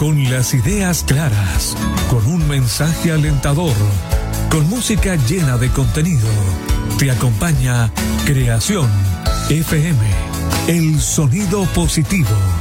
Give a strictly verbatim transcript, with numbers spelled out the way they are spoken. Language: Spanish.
con las ideas claras, con un mensaje alentador, con música llena de contenido. Te acompaña Creación F M, el sonido positivo.